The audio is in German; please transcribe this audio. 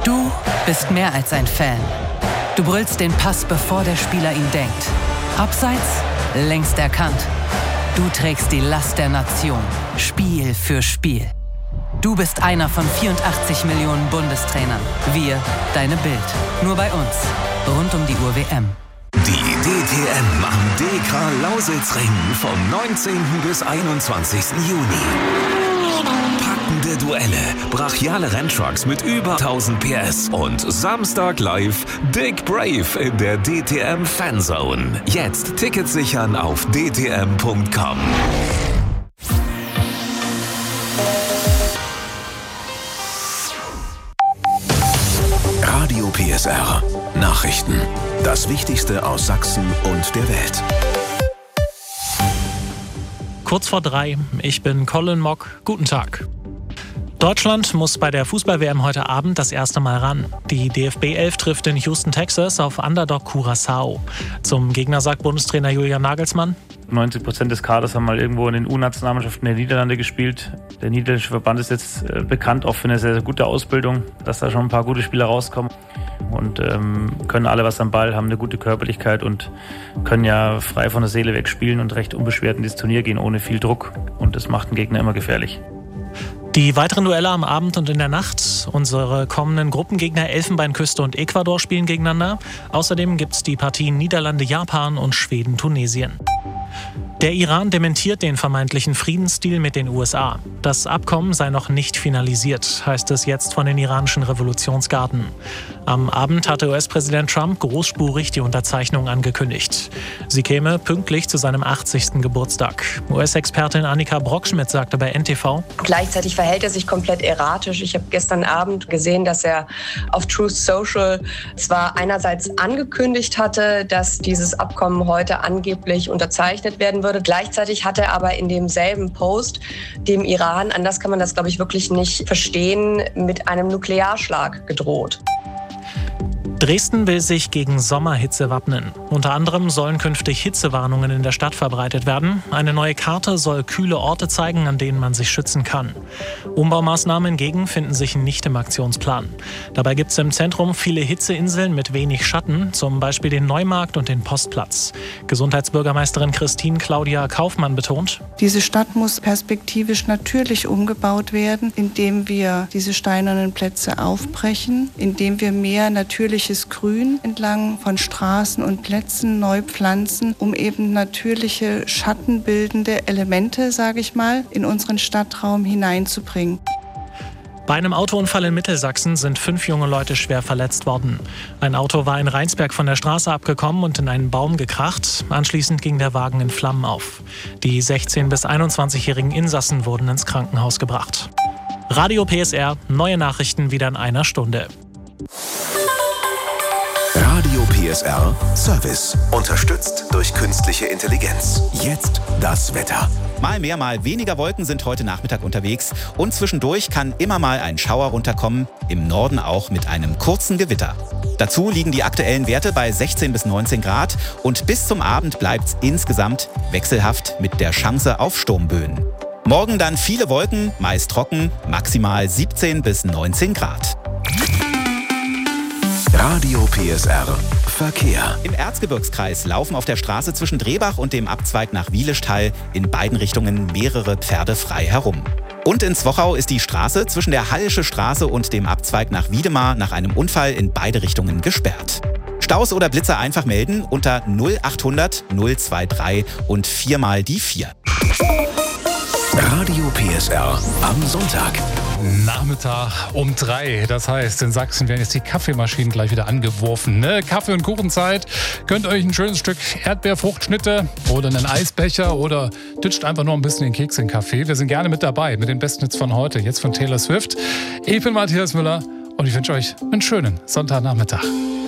Du bist mehr als ein Fan. Du brüllst den Pass, bevor der Spieler ihn denkt. Abseits, längst erkannt. Du trägst die Last der Nation, Spiel für Spiel. Du bist einer von 84 Millionen Bundestrainern. Wir, deine Bild. Nur bei uns. Rund um die Uhr WM. Die DTM am DK Lausitzring vom 19. bis 21. Juni. Packende Duelle, brachiale Renntrucks mit über 1000 PS und Samstag live Dick Brave in der DTM Fanzone. Jetzt Tickets sichern auf dtm.com. Radio PSR. Nachrichten. Das Wichtigste aus Sachsen und der Welt. Kurz vor 3, ich bin Colin Mock. Guten Tag. Deutschland muss bei der Fußball-WM heute Abend das erste Mal ran. Die DFB 11 trifft in Houston, Texas auf Underdog Curaçao. Zum Gegner sagt Bundestrainer Julian Nagelsmann: 90% des Kaders haben mal irgendwo in den U-Nationalmannschaften der Niederlande gespielt. Der niederländische Verband ist jetzt bekannt auch für eine sehr, sehr gute Ausbildung, dass da schon ein paar gute Spieler rauskommen und können alle was am Ball, haben eine gute Körperlichkeit und können ja frei von der Seele weg spielen und recht unbeschwert in dieses Turnier gehen, ohne viel Druck. Und das macht den Gegner immer gefährlich. Die weiteren Duelle am Abend und in der Nacht. Unsere kommenden Gruppengegner Elfenbeinküste und Ecuador spielen gegeneinander. Außerdem gibt es die Partien Niederlande, Japan und Schweden, Tunesien. Der Iran dementiert den vermeintlichen Friedensdeal mit den USA. Das Abkommen sei noch nicht finalisiert, heißt es jetzt von den iranischen Revolutionsgarden. Am Abend hatte US-Präsident Trump großspurig die Unterzeichnung angekündigt. Sie käme pünktlich zu seinem 80. Geburtstag. US-Expertin Annika Brockschmidt sagte bei NTV: Gleichzeitig verhält er sich komplett erratisch. Ich habe gestern Abend gesehen, dass er auf Truth Social zwar einerseits angekündigt hatte, dass dieses Abkommen heute angeblich unterzeichnet werden würde. Gleichzeitig hat er aber in demselben Post dem Iran, anders kann man das, glaube ich, wirklich nicht verstehen, mit einem Nuklearschlag gedroht. Dresden will sich gegen Sommerhitze wappnen. Unter anderem sollen künftig Hitzewarnungen in der Stadt verbreitet werden. Eine neue Karte soll kühle Orte zeigen, an denen man sich schützen kann. Umbaumaßnahmen hingegen finden sich nicht im Aktionsplan. Dabei gibt es im Zentrum viele Hitzeinseln mit wenig Schatten, zum Beispiel den Neumarkt und den Postplatz. Gesundheitsbürgermeisterin Christine Claudia Kaufmann betont: Diese Stadt muss perspektivisch natürlich umgebaut werden, indem wir diese steinernen Plätze aufbrechen, indem wir mehr natürliches Grün entlang von Straßen und Plätzen neu pflanzen, um eben natürliche schattenbildende Elemente, sage ich mal, in unseren Stadtraum hineinzubringen. Bei einem Autounfall in Mittelsachsen sind 5 junge Leute schwer verletzt worden. Ein Auto war in Rheinsberg von der Straße abgekommen und in einen Baum gekracht. Anschließend ging der Wagen in Flammen auf. Die 16- bis 21-jährigen Insassen wurden ins Krankenhaus gebracht. Radio PSR, neue Nachrichten wieder in einer Stunde. Radio PSR Service. Unterstützt durch künstliche Intelligenz. Jetzt das Wetter. Mal mehr, mal weniger Wolken sind heute Nachmittag unterwegs und zwischendurch kann immer mal ein Schauer runterkommen, im Norden auch mit einem kurzen Gewitter. Dazu liegen die aktuellen Werte bei 16 bis 19 Grad und bis zum Abend bleibt es insgesamt wechselhaft mit der Chance auf Sturmböen. Morgen dann viele Wolken, meist trocken, maximal 17 bis 19 Grad. Radio PSR Verkehr. Im Erzgebirgskreis laufen auf der Straße zwischen Drehbach und dem Abzweig nach Wieleschtal in beiden Richtungen mehrere Pferde frei herum. Und in Zwochau ist die Straße zwischen der Hallische Straße und dem Abzweig nach Wiedemar nach einem Unfall in beide Richtungen gesperrt. Staus oder Blitzer einfach melden unter 0800 023 und 4 mal die 4. Radio PSR am Sonntag. Nachmittag um 3. Das heißt, in Sachsen werden jetzt die Kaffeemaschinen gleich wieder angeworfen. Ne? Kaffee- und Kuchenzeit. Könnt euch ein schönes Stück Erdbeerfruchtschnitte oder einen Eisbecher oder titscht einfach nur ein bisschen den Keks in den Kaffee. Wir sind gerne mit dabei mit den besten Hits von heute. Jetzt von Taylor Swift. Ich bin Matthias Müller und ich wünsche euch einen schönen Sonntagnachmittag.